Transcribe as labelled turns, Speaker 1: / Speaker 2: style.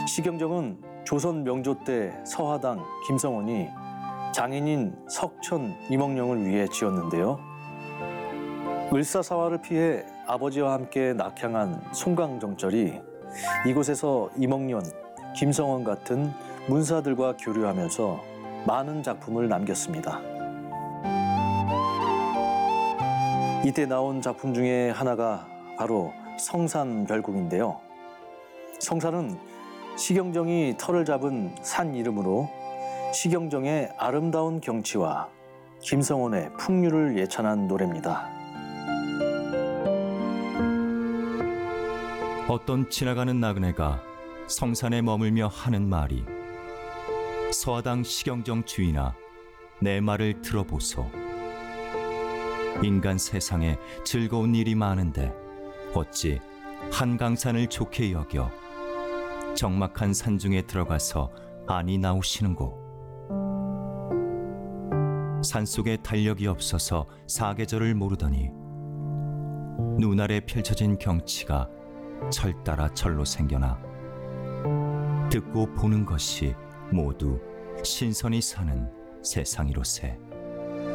Speaker 1: 시경정은 조선 명조 때 서하당 김성원이 장인인 석천 이몽룡을 위해 지었는데요. 을사사화를 피해 아버지와 함께 낙향한 송강정절이 이곳에서 이몽룡, 김성원 같은 문사들과 교류하면서 많은 작품을 남겼습니다. 이때 나온 작품 중에 하나가 바로 성산별곡인데요. 성산은 시경정이 터를 잡은 산 이름으로 시경정의 아름다운 경치와 김성원의 풍류를 예찬한 노래입니다.
Speaker 2: 어떤 지나가는 나그네가 성산에 머물며 하는 말이 서하당 시경정 주인아 내 말을 들어보소. 인간 세상에 즐거운 일이 많은데 어찌 한강산을 좋게 여겨 적막한 산중에 들어가서 안이 나오시는고. 산속에 달력이 없어서 사계절을 모르더니 눈아래 펼쳐진 경치가 철 따라 절로 생겨나 듣고 보는 것이 모두 신선히 사는 세상이로세.